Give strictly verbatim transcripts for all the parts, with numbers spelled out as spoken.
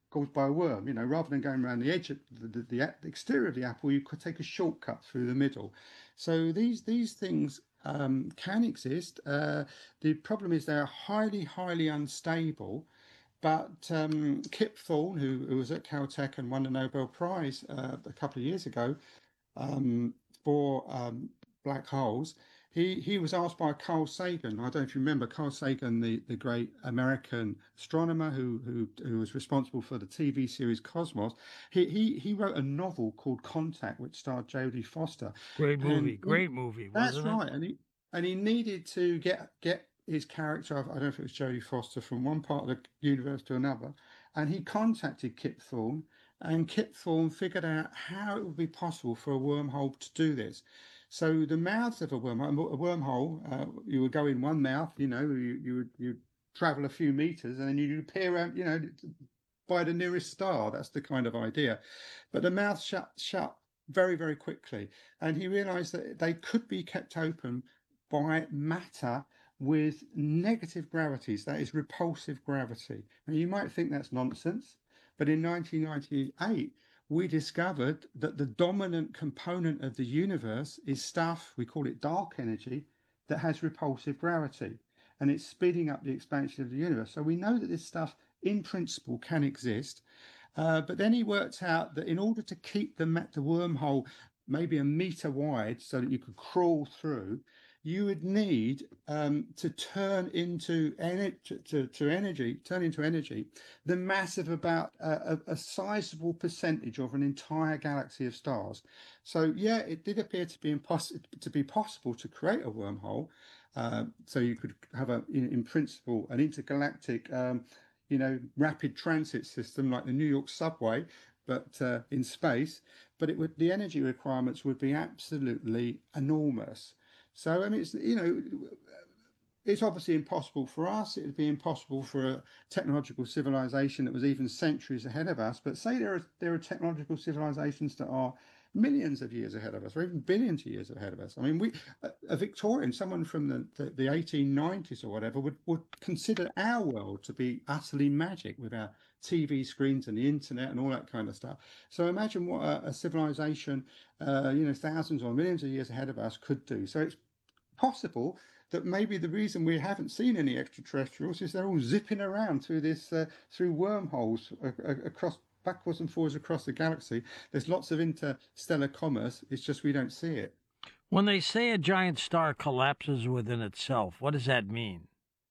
caused by a worm. You know, rather than going around the edge of the, the, the, the exterior of the apple, you could take a shortcut through the middle. So these these things um, can exist. Uh, the problem is they're highly, highly unstable. But um, Kip Thorne, who, who was at Caltech and won the Nobel Prize uh, a couple of years ago, um, for um, black holes. He he was asked by Carl Sagan. I don't know if you remember Carl Sagan, the, the great American astronomer who, who who was responsible for the T V series Cosmos. He he he wrote a novel called Contact, which starred Jodie Foster, Great and movie. he, Great movie, that's wasn't it? right. And he and he needed to get get his character. I don't know if it was Jodie Foster from one part of the universe to another, and he contacted Kip Thorne and Kip Thorne figured out how it would be possible for a wormhole to do this. So the mouths of a wormhole, a wormhole, uh, you would go in one mouth, you know, you you would you travel a few meters, and then you'd appear around, you know, by the nearest star. That's the kind of idea. But the mouth shut shut very very quickly, and he realised that they could be kept open by matter with negative gravities, that is repulsive gravity. Now you might think that's nonsense, but in nineteen ninety-eight, we discovered that the dominant component of the universe is stuff, we call it dark energy, that has repulsive gravity. And it's speeding up the expansion of the universe. So we know that this stuff, in principle, can exist. Uh, but then he worked out that in order to keep the, the wormhole maybe a meter wide so that you could crawl through, you would need um, to turn into energy to, to energy, turn into energy, the mass of about a, a, a sizable percentage of an entire galaxy of stars. So yeah, it did appear to be impossible to be possible to create a wormhole. Uh, so you could have a, in, in principle, an intergalactic, um, you know, rapid transit system like the New York subway, but uh, in space. But it would the energy requirements would be absolutely enormous. So I mean, it's you know, it's obviously impossible for us. It would be impossible for a technological civilization that was even centuries ahead of us. But say there are there are technological civilizations that are millions of years ahead of us, or even billions of years ahead of us. I mean, we a, a Victorian, someone from the, the, the eighteen nineties or whatever, would, would consider our world to be utterly magic with our T V screens and the internet and all that kind of stuff. So imagine what a, a civilization, uh, you know, thousands or millions of years ahead of us could do. So it's possible that maybe the reason we haven't seen any extraterrestrials is they're all zipping around through this uh, through wormholes across backwards and forwards across the galaxy. There's lots of interstellar commerce. It's just we don't see it. When they say a giant star collapses within itself, what does that mean?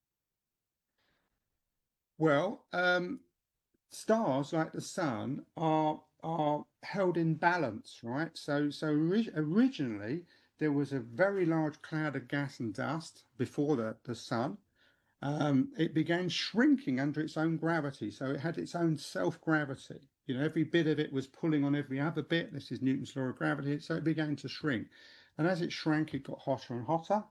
Well, um, stars like the sun are are held in balance, right? So so ori- originally there was a very large cloud of gas and dust before the, the sun. Um, it began shrinking under its own gravity. So it had its own self gravity. You know, every bit of it was pulling on every other bit. This is Newton's law of gravity. So it began to shrink. And as it shrank, it got hotter and hotter.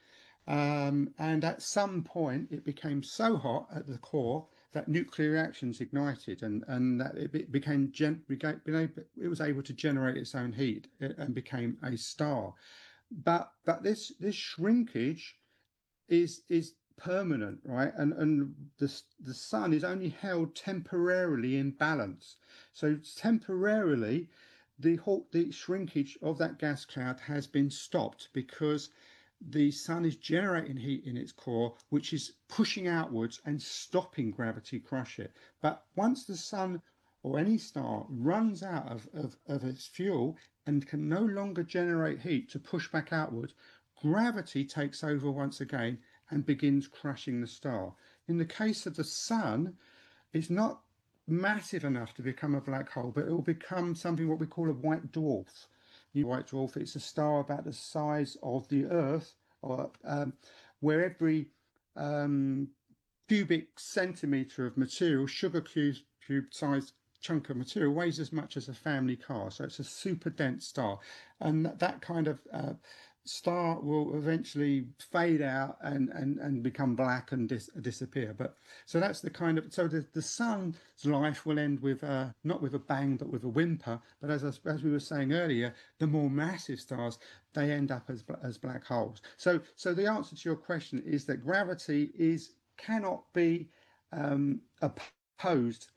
Um, and at some point, it became so hot at the core that nuclear reactions ignited, and and that it became gen- it was able to generate its own heat and became a star. But but this this shrinkage is is permanent, right? And and the the sun is only held temporarily in balance. So temporarily, the halt the shrinkage of that gas cloud has been stopped because the sun is generating heat in its core, which is pushing outwards and stopping gravity crush it. But once the sun or any star runs out of, of, of its fuel and can no longer generate heat to push back outwards, gravity takes over once again and begins crushing the star. In the case of the sun, it's not massive enough to become a black hole, but it will become something what we call a white dwarf. You white dwarf, it's a star about the size of the Earth, or um, where every um, cubic centimeter of material, sugar cube, cube sized chunk of material, weighs as much as a family car. So it's a super dense star, and that, that kind of uh, star will eventually fade out and, and, and become black and dis- disappear. But so that's the kind of so the, the sun's life will end with uh, not with a bang but with a whimper. But as as we were saying earlier, the more massive stars they end up as as black holes. So so the answer to your question is that gravity is cannot be um, opposed